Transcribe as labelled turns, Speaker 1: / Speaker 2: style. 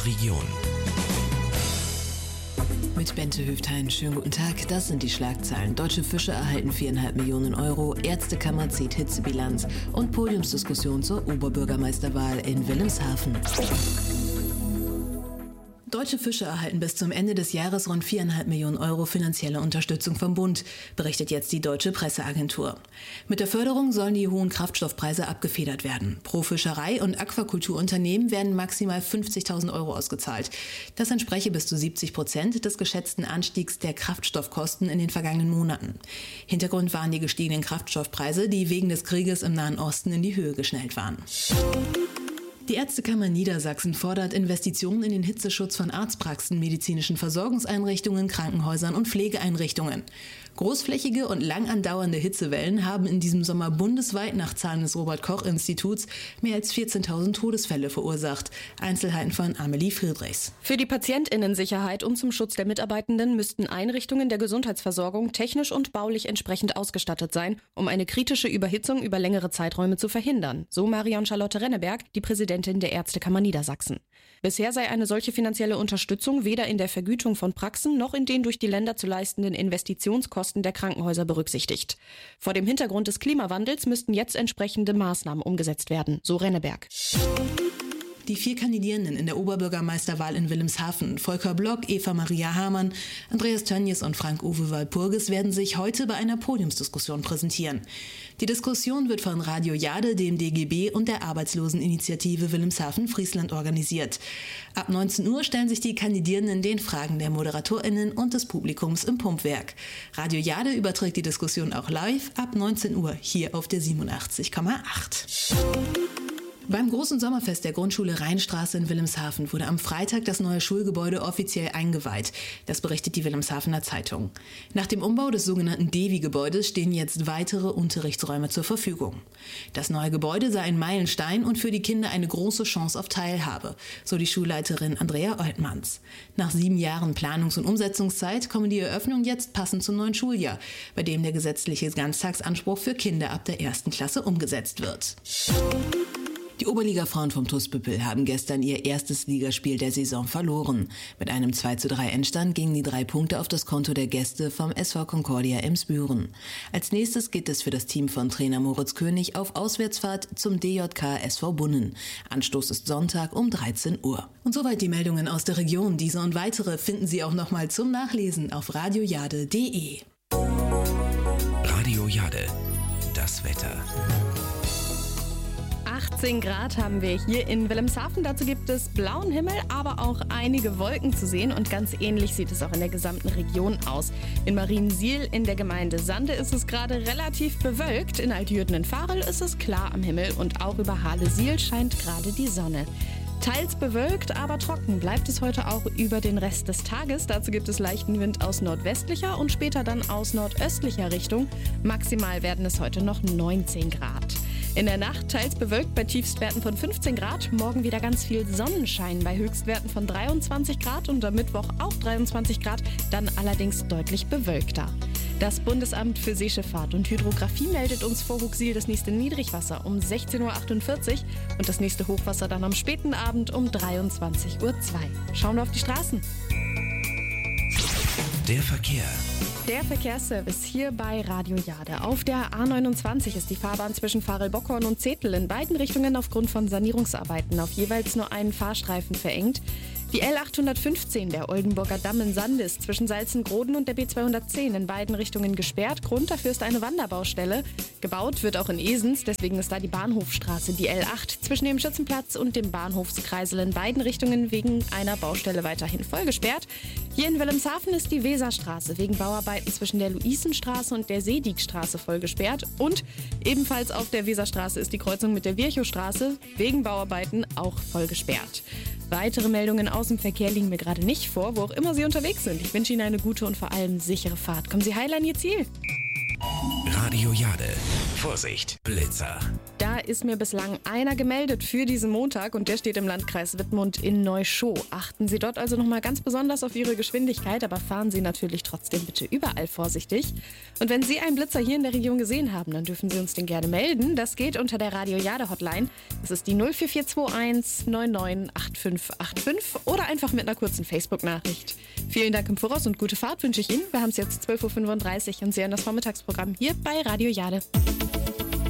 Speaker 1: Region.
Speaker 2: Mit Bente Höftein, schönen guten Tag. Das sind die Schlagzeilen. Deutsche Fische erhalten 4,5 Millionen Euro, Ärztekammer zieht Hitzebilanz und Podiumsdiskussion zur Oberbürgermeisterwahl in Wilhelmshaven. Deutsche Fische erhalten bis zum Ende des Jahres rund 4,5 Millionen Euro finanzielle Unterstützung vom Bund, berichtet jetzt die Deutsche Presseagentur. Mit der Förderung sollen die hohen Kraftstoffpreise abgefedert werden. Pro Fischerei- und Aquakulturunternehmen werden maximal 50.000 Euro ausgezahlt. Das entspreche bis zu 70% des geschätzten Anstiegs der Kraftstoffkosten in den vergangenen Monaten. Hintergrund waren die gestiegenen Kraftstoffpreise, die wegen des Krieges im Nahen Osten in die Höhe geschnellt waren. Die Ärztekammer Niedersachsen fordert Investitionen in den Hitzeschutz von Arztpraxen, medizinischen Versorgungseinrichtungen, Krankenhäusern und Pflegeeinrichtungen. Großflächige und lang andauernde Hitzewellen haben in diesem Sommer bundesweit nach Zahlen des Robert-Koch-Instituts mehr als 14.000 Todesfälle verursacht. Einzelheiten von Amelie Friedrichs.
Speaker 3: Für die PatientInnensicherheit und zum Schutz der Mitarbeitenden müssten Einrichtungen der Gesundheitsversorgung technisch und baulich entsprechend ausgestattet sein, um eine kritische Überhitzung über längere Zeiträume zu verhindern, so Marion Charlotte Renneberg, die Präsidentin der Ärztekammer Niedersachsen. Bisher sei eine solche finanzielle Unterstützung weder in der Vergütung von Praxen noch in den durch die Länder zu leistenden Investitionskosten der Krankenhäuser berücksichtigt. Vor dem Hintergrund des Klimawandels müssten jetzt entsprechende Maßnahmen umgesetzt werden, so Renneberg.
Speaker 2: Die 4 Kandidierenden in der Oberbürgermeisterwahl in Wilhelmshaven, Volker Block, Eva-Maria Hamann, Andreas Tönjes und Frank-Uwe Walpurgis, werden sich heute bei einer Podiumsdiskussion präsentieren. Die Diskussion wird von Radio Jade, dem DGB und der Arbeitsloseninitiative Wilhelmshaven-Friesland organisiert. Ab 19 Uhr stellen sich die Kandidierenden den Fragen der ModeratorInnen und des Publikums im Pumpwerk. Radio Jade überträgt die Diskussion auch live ab 19 Uhr hier auf der 87,8. Beim großen Sommerfest der Grundschule Rheinstraße in Wilhelmshaven wurde am Freitag das neue Schulgebäude offiziell eingeweiht. Das berichtet die Wilhelmshavener Zeitung. Nach dem Umbau des sogenannten Devi-Gebäudes stehen jetzt weitere Unterrichtsräume zur Verfügung. Das neue Gebäude sei ein Meilenstein und für die Kinder eine große Chance auf Teilhabe, so die Schulleiterin Andrea Oltmanns. Nach 7 Jahren Planungs- und Umsetzungszeit komme die Eröffnung jetzt passend zum neuen Schuljahr, bei dem der gesetzliche Ganztagsanspruch für Kinder ab der 1. Klasse umgesetzt wird. Die Oberliga-Frauen vom TuS Büppel haben gestern ihr erstes Ligaspiel der Saison verloren. Mit einem 2:3 Endstand gingen die 3 Punkte auf das Konto der Gäste vom SV Concordia Emsbüren. Als nächstes geht es für das Team von Trainer Moritz König auf Auswärtsfahrt zum DJK SV Bunnen. Anstoß ist Sonntag um 13 Uhr. Und soweit die Meldungen aus der Region. Diese und weitere finden Sie auch nochmal zum Nachlesen auf radiojade.de.
Speaker 1: Radio Jade, das Wetter.
Speaker 3: 18 Grad haben wir hier in Wilhelmshaven. Dazu gibt es blauen Himmel, aber auch einige Wolken zu sehen. Und ganz ähnlich sieht es auch in der gesamten Region aus. In Mariensiel in der Gemeinde Sande ist es gerade relativ bewölkt. In Altjürden in Varel ist es klar am Himmel. Und auch über Halesiel scheint gerade die Sonne. Teils bewölkt, aber trocken bleibt es heute auch über den Rest des Tages. Dazu gibt es leichten Wind aus nordwestlicher und später dann aus nordöstlicher Richtung. Maximal werden es heute noch 19 Grad. In der Nacht teils bewölkt bei Tiefstwerten von 15 Grad. Morgen wieder ganz viel Sonnenschein bei Höchstwerten von 23 Grad und am Mittwoch auch 23 Grad, dann allerdings deutlich bewölkter. Das Bundesamt für Seeschifffahrt und Hydrographie meldet uns vor Huxil das nächste Niedrigwasser um 16:48 Uhr und das nächste Hochwasser dann am späten Abend um 23:02 Uhr. Schauen wir auf die Straßen.
Speaker 1: Der Verkehr.
Speaker 3: Der Verkehrsservice hier bei Radio Jade. Auf der A29 ist die Fahrbahn zwischen Varel-Bockhorn und Zetel in beiden Richtungen aufgrund von Sanierungsarbeiten auf jeweils nur einen Fahrstreifen verengt. Die L815, der Oldenburger Damm in Sande, ist zwischen Salzengroden und der B210 in beiden Richtungen gesperrt. Grund dafür ist eine Wanderbaustelle. Gebaut wird auch in Esens, deswegen ist da die Bahnhofstraße, die L8, zwischen dem Schützenplatz und dem Bahnhofskreisel in beiden Richtungen wegen einer Baustelle weiterhin voll gesperrt. Hier in Wilhelmshaven ist die Weserstraße wegen Bauarbeiten zwischen der Luisenstraße und der Seedigstraße voll gesperrt. Und ebenfalls auf der Weserstraße ist die Kreuzung mit der Virchowstraße wegen Bauarbeiten auch voll gesperrt. Weitere Meldungen aus dem Verkehr liegen mir gerade nicht vor, wo auch immer Sie unterwegs sind. Ich wünsche Ihnen eine gute und vor allem sichere Fahrt. Kommen Sie heil an Ihr Ziel.
Speaker 1: Radio Jade. Vorsicht, Blitzer.
Speaker 3: Da da ist mir bislang einer gemeldet für diesen Montag und der steht im Landkreis Wittmund in Neuschow. Achten Sie dort also nochmal ganz besonders auf Ihre Geschwindigkeit, aber fahren Sie natürlich trotzdem bitte überall vorsichtig. Und wenn Sie einen Blitzer hier in der Region gesehen haben, dann dürfen Sie uns den gerne melden. Das geht unter der Radio Jade Hotline. Das ist die 04421 998585 oder einfach mit einer kurzen Facebook-Nachricht. Vielen Dank im Voraus und gute Fahrt wünsche ich Ihnen. Wir haben es jetzt 12.35 Uhr und Sie hören das Vormittagsprogramm hier bei Radio Jade.